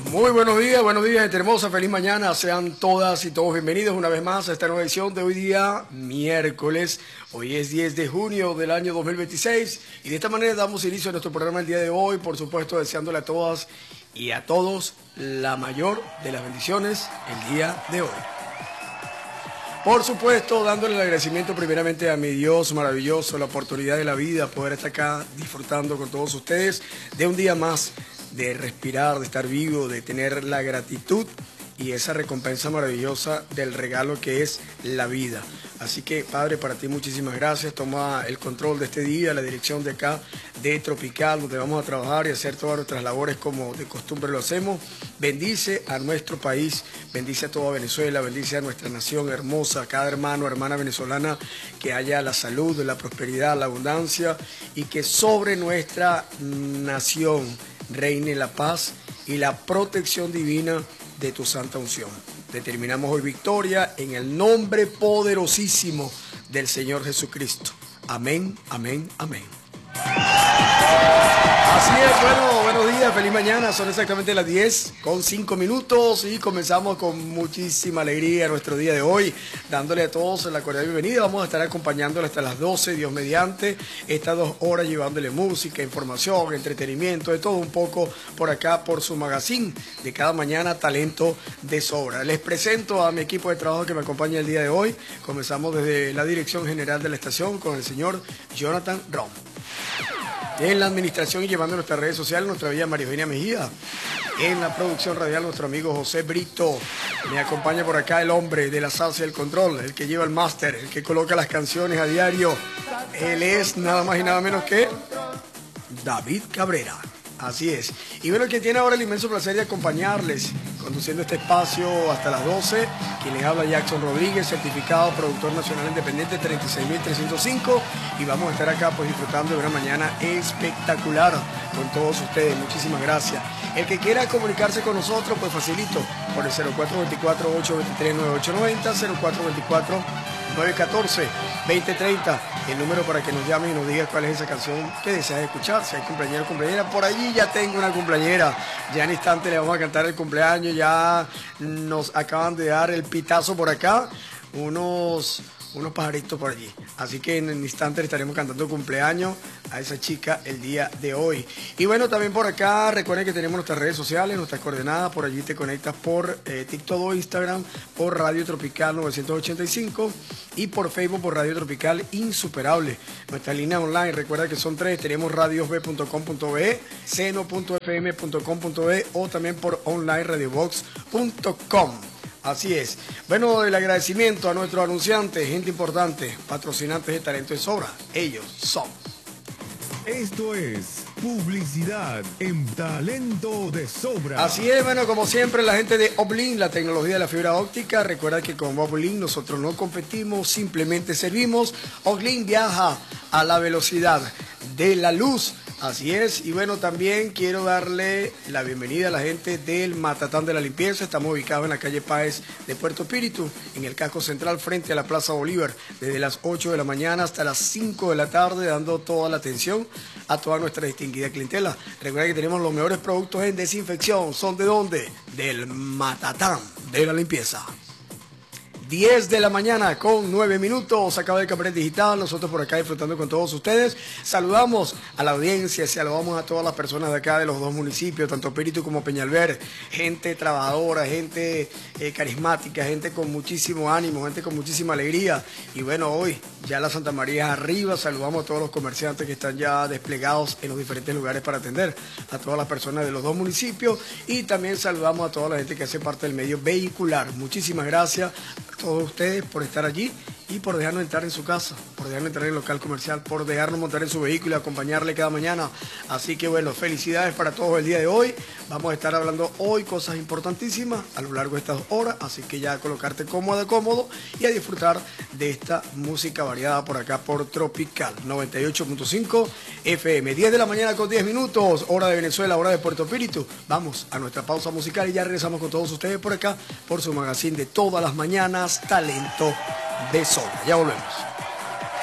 Muy buenos días, gente hermosa, feliz mañana, sean todas y todos bienvenidos una vez más a esta nueva edición de hoy día, miércoles. Hoy es 10 de junio del año 2026 y de esta manera damos inicio a nuestro programa el día de hoy, por supuesto deseándole a todas y a todos la mayor de las bendiciones el día de hoy. Por supuesto, dándole el agradecimiento primeramente a mi Dios maravilloso, la oportunidad de la vida, poder estar acá disfrutando con todos ustedes de un día más, de respirar, de estar vivo, de tener la gratitud y esa recompensa maravillosa del regalo que es la vida. Así que, Padre, para ti muchísimas gracias. Toma el control de este día, la dirección de acá de Tropical, donde vamos a trabajar y hacer todas nuestras labores como de costumbre lo hacemos. Bendice a nuestro país, bendice a toda Venezuela, bendice a nuestra nación hermosa, a cada hermano, hermana venezolana, que haya la salud, la prosperidad, la abundancia y que sobre nuestra nación reine la paz y la protección divina de tu santa unción. Determinamos hoy victoria en el nombre poderosísimo del Señor Jesucristo. Amén, amén, amén. Así es, buenos días, feliz mañana, son exactamente las 10:05 y comenzamos con muchísima alegría nuestro día de hoy, dándole a todos la cordial bienvenida. Vamos a estar acompañándoles hasta las 12, Dios mediante, estas 2 horas llevándole música, información, entretenimiento, de todo un poco por acá, por su magazine de cada mañana, Talento de Sobra. Les presento a mi equipo de trabajo que me acompaña el día de hoy. Comenzamos desde la dirección general de la estación con el señor Jonathan Rom. En la administración y llevando nuestras redes sociales, nuestra bella María Eugenia Mejía. En la producción radial, nuestro amigo José Brito. Me acompaña por acá el hombre de la salsa y el control, el que lleva el máster, el que coloca las canciones a diario. Él es nada más y nada menos que David Cabrera. Así es. Y bueno, que tiene ahora el inmenso placer de acompañarles, conduciendo este espacio hasta las 12, quien les habla Jackson Rodríguez, certificado productor nacional independiente 36305, y vamos a estar acá pues disfrutando de una mañana espectacular con todos ustedes. Muchísimas gracias. El que quiera comunicarse con nosotros, pues facilito, por el 0424-823-9890, 0424-914-2030, el número para que nos llamen y nos digan cuál es esa canción que deseas escuchar. Si hay cumpleañero o cumpleañera, por allí ya tengo una cumpleañera. Ya en instante le vamos a cantar el cumpleaños. Ya nos acaban de dar el pitazo por acá, unos pajaritos por allí. Así que en el instante le estaremos cantando cumpleaños a esa chica el día de hoy. Y bueno, también por acá, recuerden que tenemos nuestras redes sociales, nuestras coordenadas. Por allí te conectas por TikTok o Instagram, por Radio Tropical 985 y por Facebook por Radio Tropical Insuperable. Nuestras líneas online, recuerda que son 3. Tenemos radiosb.com.be, seno.fm.com.be o también por onlineradiobox.com. Así es. Bueno, el agradecimiento a nuestros anunciantes, gente importante, patrocinantes de Talento de Sobra. Ellos son. Esto es publicidad en Talento de Sobra. Así es, bueno, como siempre, la gente de Oblin, la tecnología de la fibra óptica. Recuerda que con Oblin nosotros no competimos, simplemente servimos. Oblin viaja a la velocidad de la luz. Así es, y bueno, también quiero darle la bienvenida a la gente del Matatán de la Limpieza. Estamos ubicados en la calle Páez de Puerto Espíritu, en el casco central frente a la Plaza Bolívar, desde las 8 de la mañana hasta las 5 de la tarde, dando toda la atención a toda nuestra distinguida clientela. Recuerda que tenemos los mejores productos en desinfección. ¿Son de dónde? Del Matatán de la Limpieza. 10 de la mañana con 9 minutos, acaba de Cabaret Digital, nosotros por acá disfrutando con todos ustedes. Saludamos a la audiencia, saludamos a todas las personas de acá de los 2 municipios, tanto Espíritu como Peñalver, gente trabajadora, gente carismática, gente con muchísimo ánimo, gente con muchísima alegría. Y bueno, hoy ya la Santa María es arriba, saludamos a todos los comerciantes que están ya desplegados en los diferentes lugares para atender a todas las personas de los 2 municipios y también saludamos a toda la gente que hace parte del medio vehicular. Muchísimas gracias a todos ustedes por estar allí y por dejarnos entrar en su casa, por dejarnos entrar en el local comercial, por dejarnos montar en su vehículo y acompañarle cada mañana. Así que bueno, felicidades para todos el día de hoy. Vamos a estar hablando hoy cosas importantísimas a lo largo de estas horas, así que ya a colocarte cómodo y a disfrutar de esta música variada por acá por Tropical 98.5 FM. 10 de la mañana con 10 minutos, hora de Venezuela, hora de Puerto Espíritu. Vamos a nuestra pausa musical y ya regresamos con todos ustedes por acá, por su magazine de todas las mañanas, Talento de Sobra. Ya volvemos.